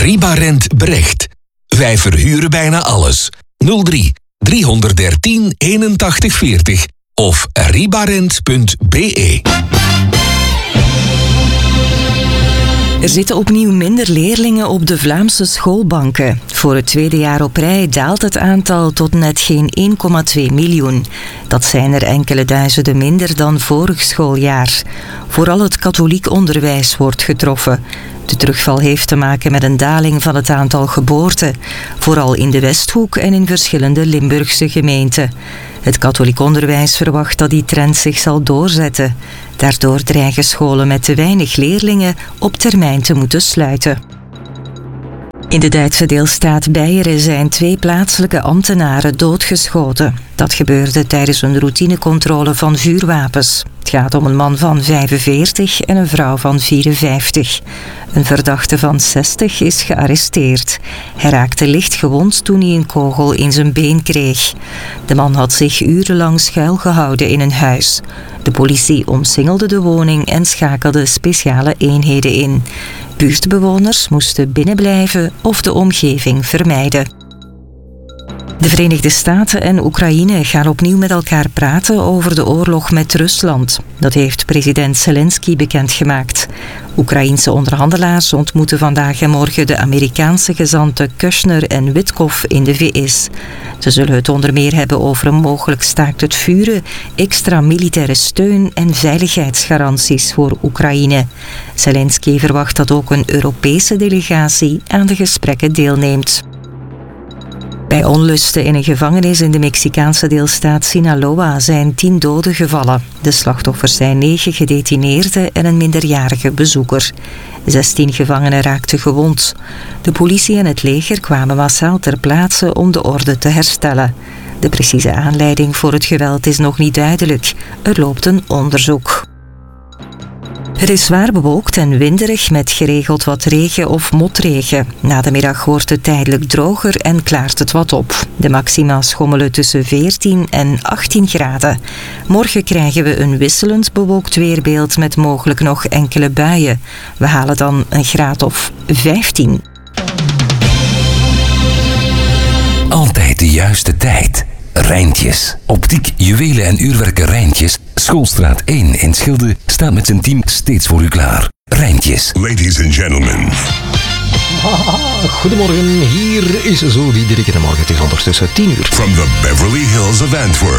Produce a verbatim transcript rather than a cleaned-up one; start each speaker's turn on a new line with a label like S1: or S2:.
S1: Ribarent Brecht. Wij verhuren bijna alles. nul drie driehonderddertien eenentachtig veertig of ribarent punt b e.
S2: Er zitten opnieuw minder leerlingen op de Vlaamse schoolbanken. Voor het tweede jaar op rij daalt het aantal tot net geen één komma twee miljoen. Dat zijn er enkele duizenden minder dan vorig schooljaar. Vooral het katholiek onderwijs wordt getroffen. De terugval heeft te maken met een daling van het aantal geboorten. Vooral in de Westhoek en in verschillende Limburgse gemeenten. Het katholiek onderwijs verwacht dat die trend zich zal doorzetten. Daardoor dreigen scholen met te weinig leerlingen op termijn te moeten sluiten. In de Duitse deelstaat Beieren zijn twee plaatselijke ambtenaren doodgeschoten. Dat gebeurde tijdens een routinecontrole van vuurwapens. Het gaat om een man van vijfenveertig en een vrouw van vierenvijftig. Een verdachte van zestig is gearresteerd. Hij raakte licht gewond toen hij een kogel in zijn been kreeg. De man had zich urenlang schuilgehouden in een huis. De politie omsingelde de woning en schakelde speciale eenheden in. Buurtbewoners moesten binnenblijven of de omgeving vermijden. De Verenigde Staten en Oekraïne gaan opnieuw met elkaar praten over de oorlog met Rusland. Dat heeft president Zelensky bekendgemaakt. Oekraïense onderhandelaars ontmoeten vandaag en morgen de Amerikaanse gezanten Kushner en Witkoff in de V S. Ze zullen het onder meer hebben over een mogelijk staakt het vuren, extra militaire steun en veiligheidsgaranties voor Oekraïne. Zelensky verwacht dat ook een Europese delegatie aan de gesprekken deelneemt. Bij onlusten in een gevangenis in de Mexicaanse deelstaat Sinaloa zijn tien doden gevallen. De slachtoffers zijn negen gedetineerden en een minderjarige bezoeker. Zestien gevangenen raakten gewond. De politie en het leger kwamen massaal ter plaatse om de orde te herstellen. De precieze aanleiding voor het geweld is nog niet duidelijk. Er loopt een onderzoek. Het is zwaar bewolkt en winderig met geregeld wat regen of motregen. Na de middag wordt het tijdelijk droger en klaart het wat op. De maxima schommelen tussen veertien en achttien graden. Morgen krijgen we een wisselend bewolkt weerbeeld met mogelijk nog enkele buien. We halen dan een graad of vijftien.
S1: Altijd de juiste tijd. Rijntjes. Optiek, juwelen en uurwerken Rijntjes. Schoolstraat één in Schilde staat met zijn team steeds voor u klaar. Rijntjes.
S3: Ladies and gentlemen.
S4: Goedemorgen, hier is zo die Dirk in de morgen. Het is ondertussen tien uur.
S3: From the Beverly Hills of Antwerp.